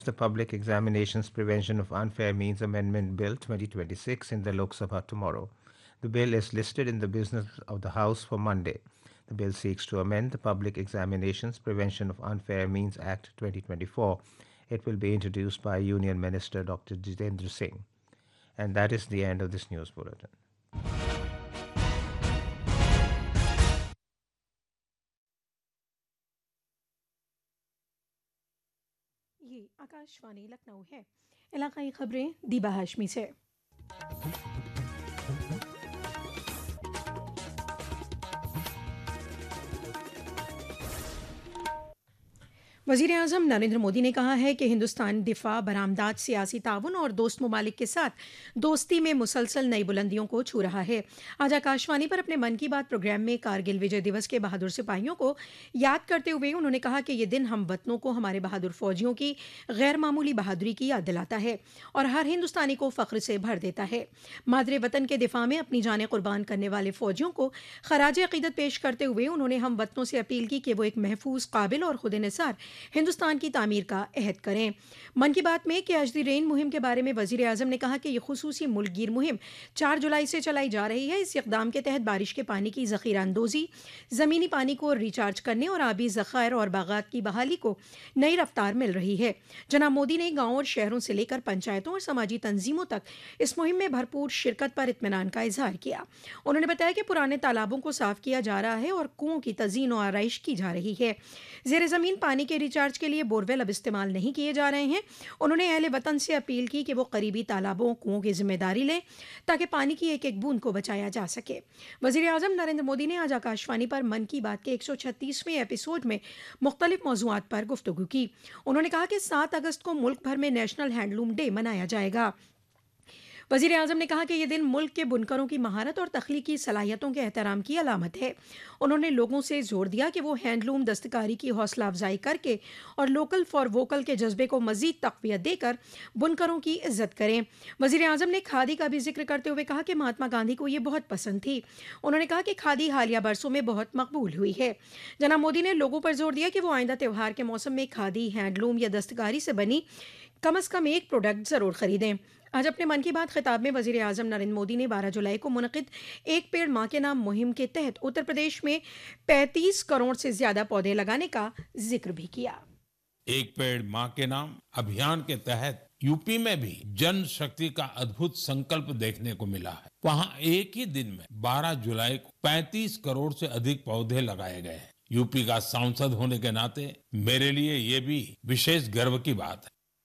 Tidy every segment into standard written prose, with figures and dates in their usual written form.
the Public Examinations Prevention of Unfair Means Amendment Bill 2026 in the Lok Sabha tomorrow. The bill is listed in the business of the House for Monday. The bill seeks to amend the Public Examinations Prevention of Unfair Means Act 2024. It will be introduced by Union Minister Dr. Jitendra Singh. And that is the end of this news bulletin. ये आकाशवाणी लखनऊ है। इलाकाई खबरें दीबा हाशमी से। वज़ीर आज़म नरेंद्र मोदी ने कहा है कि हिंदुस्तान दिफा, बरामदात, सियासी ताउन और दोस्त ममालिक के साथ दोस्ती में मुसलसल नई बुलंदियों को छू रहा है। आज आकाशवाणी पर अपने मन की बात प्रोग्राम में कारगिल विजय दिवस के बहादुर सिपाहियों को याद करते हुए उन्होंने कहा कि ये दिन हम वतनों को हमारे बहादुर फौजियों की गैर मामूली बहादुरी की याद दिलाता है और हर हिंदुस्तानी को फ़ख्र से भर देता है। मादरे वतन के दिफा में अपनी जानें कुर्बान करने वाले फौजियों को खराज अक़ीदत पेश करते हुए उन्होंने हम वतनों से अपील की कि वो एक महफूज, काबिल और खुद निसार हिंदुस्तान की तामीर का अहद करें। मन की बात में कैच द रेन मुहिम के बारे में वज़ीर आज़म ने कहा कि यह खुसूसी मुल्कगीर मुहिम 4 जुलाई से चलाई जा रही है। इस इक़दाम के तहत बारिश के पानी की ज़ख़ीरा अंदोज़ी, ज़मीनी पानी को रिचार्ज करने और आबी ज़ख़ायर और बागात की बहाली को नई रफ्तार मिल रही है। जनाब मोदी ने गाँव और शहरों से लेकर पंचायतों और समाजी तंजीमों तक इस मुहिम में भरपूर शिरकत पर इत्मीनान का इजहार किया। उन्होंने बताया कि पुराने तालाबों को साफ किया जा रहा है और कुओं की तज़ीन और आराइश की जा रही है। ज़ेर ज़मीन पानी के रिचार्ज के लिए बोरवेल अब इस्तेमाल नहीं किए जा रहे हैं। उन्होंने अहले वतन से अपील की कि वो करीबी तालाबों, कुओं की जिम्मेदारी लें ताकि पानी की एक एक बूंद को बचाया जा सके। वज़ीर आज़म नरेंद्र मोदी ने आज आकाशवाणी पर मन की बात के 136वें एपिसोड में मुख्तलिफ मौज़ूआत पर गुफ्तगू की। उन्होंने कहा कि 7 अगस्त को मुल्क भर में नेशनल हैंडलूम डे मनाया जाएगा। वज़ीर आज़म ने कहा कि यह दिन मुल्क के बुनकरों की महारत और तख्लीकी सलाहियतों के एहतराम की अलामत है। उन्होंने लोगों से जोर दिया कि वो हैंडलूम दस्तकारी की हौसला अफजाई करके और लोकल फॉर वोकल के जज्बे को मज़ीद तक़वियत देकर बुनकरों की इज़्ज़त करें। वज़ीर आज़म ने खादी का भी जिक्र करते हुए कहा कि महात्मा गांधी को ये बहुत पसंद थी। उन्होंने कहा कि खादी हालिया बरसों में बहुत मकबूल हुई है। जनाब मोदी ने लोगों पर जोर दिया कि वो आइंदा त्यौहार के मौसम में खादी, हैंडलूम या दस्तकारी से बनी कम अज़ कम एक प्रोडक्ट ज़रूर ख़रीदें। आज अपने मन की बात खिताब में वज़ीर आज़म नरेंद्र मोदी ने 12 जुलाई को मुनक़िद एक पेड़ माँ के नाम मुहिम के तहत उत्तर प्रदेश में 35 करोड़ से ज़्यादा पौधे लगाने का जिक्र भी किया। एक पेड़ माँ के नाम अभियान के तहत यूपी में भी जन शक्ति का अद्भुत संकल्प देखने को मिला है। वहाँ एक ही दिन में 12 जुलाई को 35 करोड़ से अधिक पौधे लगाए गए हैं। यूपी का सांसद होने के नाते मेरे लिए ये भी विशेष गर्व की बात है।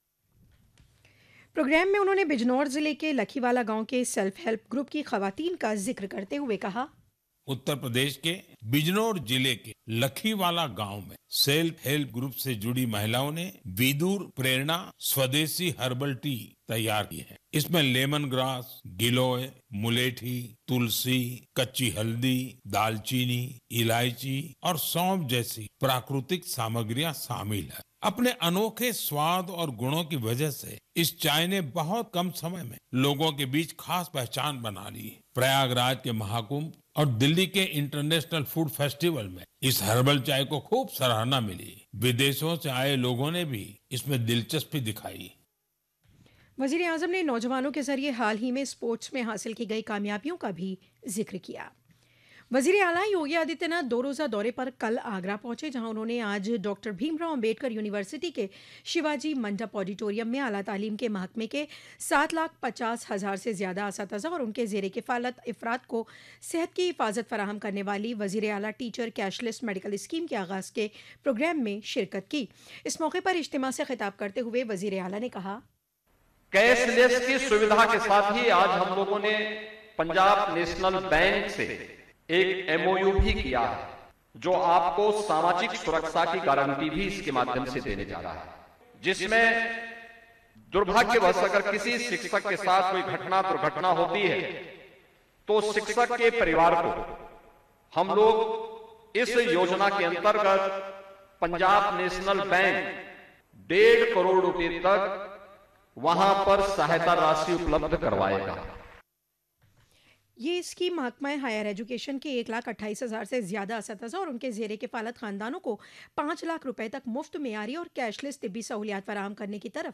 प्रोग्राम में उन्होंने बिजनौर जिले के लखीवाला गांव के सेल्फ हेल्प ग्रुप की खवातीन का जिक्र करते हुए कहा, उत्तर प्रदेश के बिजनौर जिले के लखीवाला गांव में सेल्फ हेल्प ग्रुप से जुड़ी महिलाओं ने विदुर प्रेरणा स्वदेशी हर्बल टी तैयार की है। इसमें लेमन ग्रास, गिलोय, मुलेठी, तुलसी, कच्ची हल्दी, दालचीनी, इलायची और सौंफ जैसी प्राकृतिक सामग्रियां शामिल है। अपने अनोखे स्वाद और गुणों की वजह से इस चाय ने बहुत कम समय में लोगों के बीच खास पहचान बना ली। प्रयागराज के महाकुंभ और दिल्ली के इंटरनेशनल फूड फेस्टिवल में इस हर्बल चाय को खूब सराहना मिली। विदेशों से आए लोगों ने भी इसमें दिलचस्पी दिखाई। वज़ीर आज़म ने नौजवानों के जरिए हाल ही में स्पोर्ट्स में हासिल की गई कामयाबियों का भी जिक्र किया। वज़ीर आला योगी आदित्यनाथ 2 रोज़ा दौरे पर कल आगरा पहुंचे, जहां उन्होंने आज डॉक्टर भीमराव अंबेडकर यूनिवर्सिटी के शिवाजी मंडप ऑडिटोरियम में आला तालीम के महकमे के 7,50,000 से ज़्यादा असातिज़ा और उनके ज़ेरे किफ़ालत अफराद को सेहत की हिफाजत फराहम करने वाली वज़ीर आला टीचर कैशलेस मेडिकल स्कीम के आगाज़ के प्रोग्राम में शिरकत की। इस मौके पर इज्तिमा से खिताब करते हुए वज़ीर आला ने कहा, कैशलेस की सुविधा के साथ ही आज हम लोगों ने पंजाब नेशनल बैंक से एक एमओयू भी किया है, जो आपको सामाजिक सुरक्षा की गारंटी भी इसके माध्यम से देने जा रहा है, जिसमें दुर्भाग्यवश अगर किसी शिक्षक के साथ कोई दुर्घटना होती है तो शिक्षक के परिवार को हम लोग इस योजना के अंतर्गत पंजाब नेशनल बैंक 1.5 करोड़ रुपए तक वहां पर सहायता राशि उपलब्ध करवाएगा। ये स्कीम महकमा हायर एजुकेशन के 1,28,000 से ज़्यादा असातिज़ा और उनके ज़ेरे किफ़ालत ख़ानदानों को 5 लाख रुपए तक मुफ्त मेयारी और कैशलेस तिब्बी सहूलियात फराहम करने की तरफ